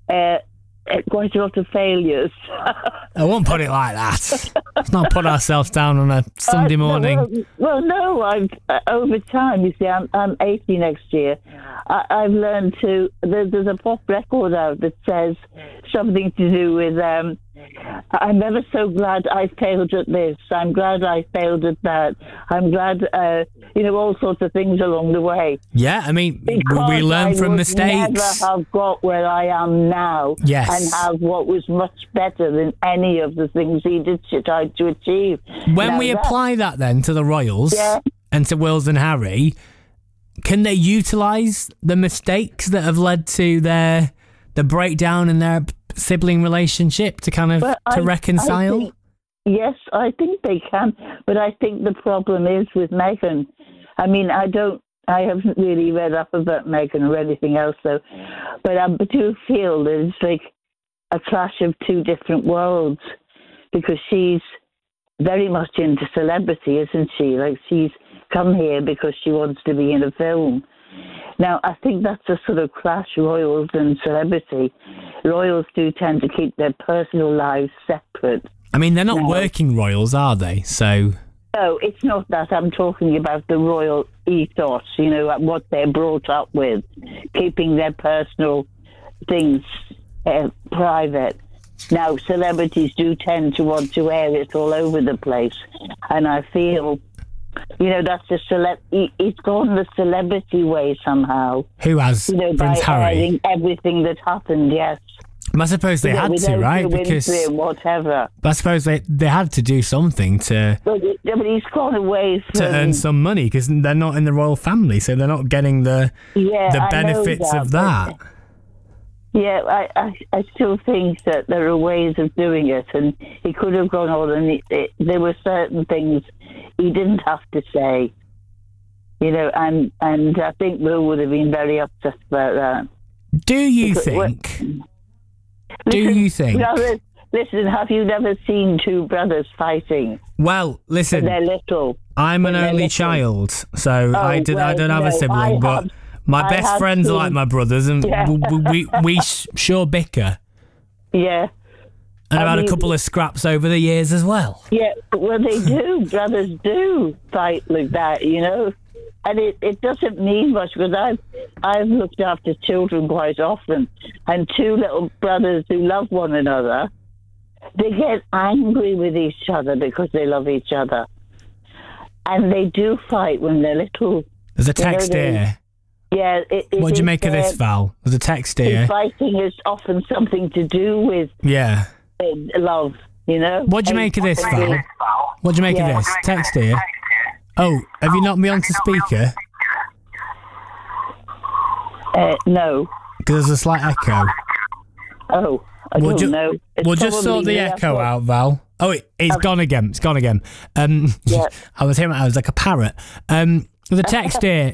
quite a lot of failures. I won't put it like that. Let's not put ourselves down on a Sunday morning. No, I've over time, you see, I'm 80 next year. I've learned to, there's a pop record out that says something to do with, I'm ever so glad I failed at this. I'm glad I failed at that. I'm glad, all sorts of things along the way. Yeah, I mean, Because we learn from mistakes. I would never have got where I am now. Yes. And have what was much better than any of the things he did try to achieve. When we apply that then to the Royals and to Wills and Harry, can they utilise the mistakes that have led to the breakdown in their sibling relationship to kind of reconcile? Yes, I think they can. But I think the problem is with Meghan. I mean, I haven't really read up about Meghan or anything else, though. But I do feel that it's like a clash of two different worlds, because she's very much into celebrity, isn't she? Like, she's come here because she wants to be in a film. Now, I think that's a sort of clash, royals and celebrity. Royals do tend to keep their personal lives separate. I mean, they're not working royals, are they? So... No, it's not that. I'm talking about the royal ethos, what they're brought up with, keeping their personal things private. Now, celebrities do tend to want to air it all over the place. And I feel, that's it's gone the celebrity way somehow. Who has? Prince Harry? Airing everything that happened, yes. I suppose they had to, right? Because whatever. I suppose they had to do something to. But he's gone away from, to earn some money, because they're not in the royal family, so they're not getting the benefits of that. Yeah, I still think that there are ways of doing it, and he could have gone on, and there were certain things he didn't have to say, and I think Will would have been very upset about that. Do you think? Brothers, listen, have you never seen two brothers fighting? Well, listen, they're little. I'm an only child, so I don't have a sibling, but my best friends are like my brothers, and we sure bicker. Yeah. And I've had a couple of scraps over the years as well. Yeah, well, they do. Brothers do fight like that, And it doesn't mean much, because I've looked after children quite often, and two little brothers who love one another, they get angry with each other because they love each other. And they do fight when they're little. There's a text here. Yeah. What do you make of this, Val? There's a text here. Fighting is often something to do with love, What do you make of this, Val? What do you make of this? Text here. Oh, have you knocked me onto speaker? No. Because there's a slight echo. Oh, I don't know. We'll just sort the echo out, Val. Oh, it's gone again. It's gone again. I was hearing, I was like a parrot. There's a text here.